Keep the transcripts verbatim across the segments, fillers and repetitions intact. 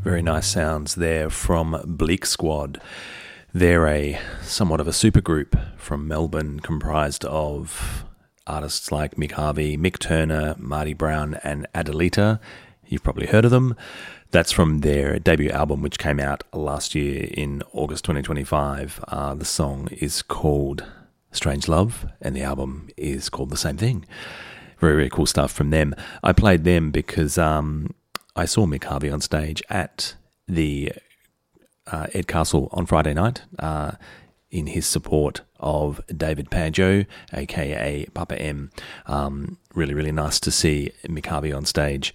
Very nice sounds there from Bleak Squad. They're a somewhat of a supergroup from Melbourne comprised of artists like Mick Harvey, Mick Turner, Marty Brown and Adelita. You've probably heard of them. That's from their debut album, which came out last year in August twenty twenty-five. Uh, the song is called Strange Love and the album is called the same thing. Very, very cool stuff from them. I played them because um, I saw Mick Harvey on stage at the uh, Ed Castle on Friday night uh, in his support of David Pageau, aka Papa M. Um, really, really nice to see Mick Harvey on stage.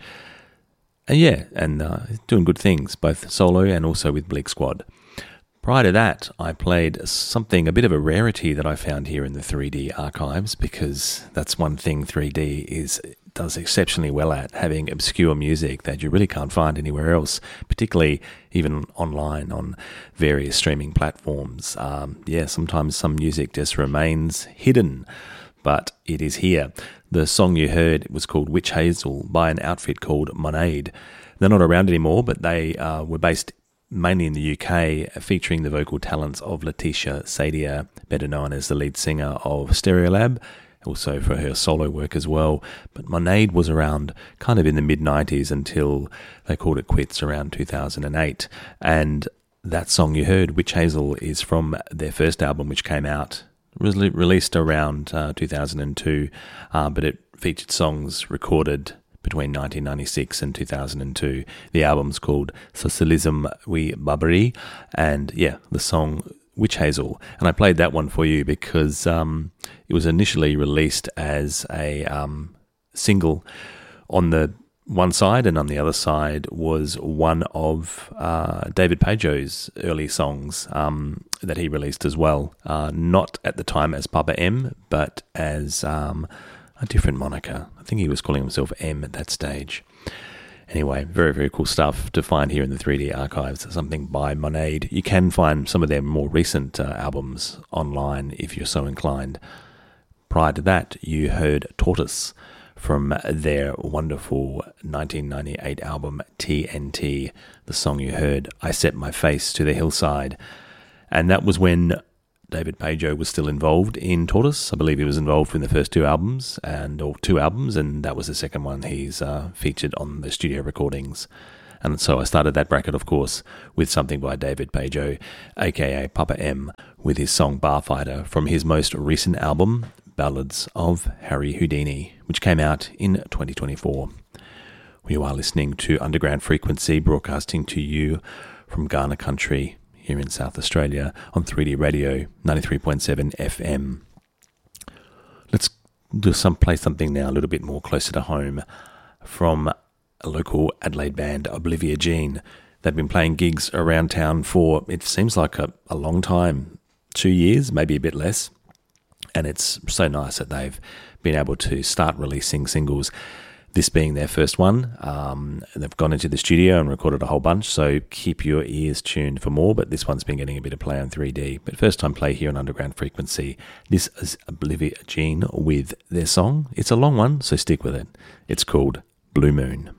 And yeah, and uh, doing good things, both solo and also with Bleak Squad. Prior to that, I played something, a bit of a rarity that I found here in the three D archives, because that's one thing three D is does exceptionally well at, having obscure music that you really can't find anywhere else, particularly even online on various streaming platforms. Um, yeah, sometimes some music just remains hidden, but it is here. The song you heard was called Witch Hazel by an outfit called Monade. They're not around anymore, but they uh, were based mainly in the U K, featuring the vocal talents of Letitia Sadia, better known as the lead singer of Stereolab, also for her solo work as well. But Monade was around kind of in the mid nineties until they called it quits around two thousand eight. And that song you heard, Witch Hazel, is from their first album, which came out, was re- released around uh, two thousand two, uh, but it featured songs recorded between nineteen ninety-six and two thousand two. The album's called Socialism Oui Babri, and yeah, the song Witch Hazel. And I played that one for you because um, it was initially released as a um, single on the one side, and on the other side was one of uh, David Pageau's early songs um, that he released as well. Uh, not at the time as Papa M, but as um, a different moniker. I think he was calling himself M at that stage. Anyway, very, very cool stuff to find here in the three D archives. Something by Monade. You can find some of their more recent uh, albums online if you're so inclined. Prior to that, you heard Tortoise from their wonderful nineteen ninety-eight album T N T. The song you heard, I Set My Face to the Hillside. And that was when David Pageau was still involved in Tortoise. I believe he was involved in the first two albums, and or two albums, and that was the second one he's uh, featured on the studio recordings. And so I started that bracket, of course, with something by David Pageau, aka Papa M, with his song Barfighter from his most recent album, Ballads of Harry Houdini, which came out in twenty twenty-four. You are listening to Underground Frequency, broadcasting to you from Ghana Country, here in South Australia on three D Radio ninety-three point seven F M. Let's do some play something now a little bit more closer to home from a local Adelaide band, Oblivia Jean. They've been playing gigs around town for, it seems like a, a long time, two years, maybe a bit less. And it's so nice that they've been able to start releasing singles, this being their first one. Um, they've gone into the studio and recorded a whole bunch, so keep your ears tuned for more, but this one's been getting a bit of play on three D. But first time play here on Underground Frequency. This is Oblivia Jean with their song. It's a long one, so stick with it. It's called Blue Moon.